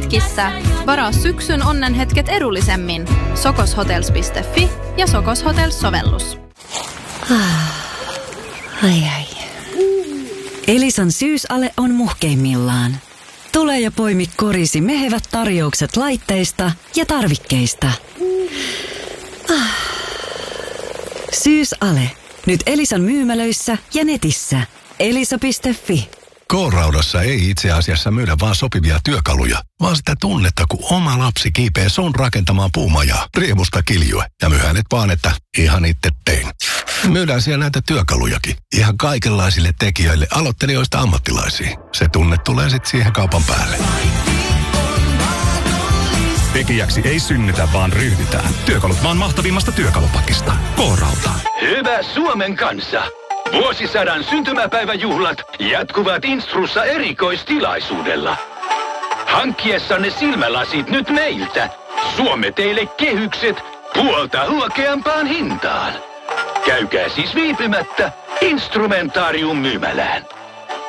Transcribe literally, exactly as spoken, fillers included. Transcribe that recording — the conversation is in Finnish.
Mökissä. Varaa syksyn onnenhetket edullisemmin. sokoshotels piste fi ja Sokos Hotels-sovellus. Ai ai. Elisan syysale on muhkeimmillaan. Tule ja poimi korisi mehevät tarjoukset laitteista ja tarvikkeista. Syysale. Nyt Elisan myymälöissä ja netissä. elisa piste fi. K-Raudassa ei itse asiassa myydä vaan sopivia työkaluja, vaan sitä tunnetta, kun oma lapsi kiipee sun rakentamaan puumajaa. Riemusta kiljue ja myydään et vaan, että ihan itse tein. Myydään siellä näitä työkalujakin. Ihan kaikenlaisille tekijöille, aloittelijoista ammattilaisiin. Se tunne tulee sitten siihen kaupan päälle. Tekijäksi ei synnytä, vaan ryhdytään. Työkalut vaan mahtavimmasta työkalupakista. K-Rauta. Hyvä Suomen kansa! Vuosisadan syntymäpäiväjuhlat jatkuvat Instrussa erikoistilaisuudella. Hankkiessanne silmälasit nyt meiltä. Suomme teille kehykset puolta huokeampaan hintaan. Käykää siis viipymättä Instrumentaarium myymälään.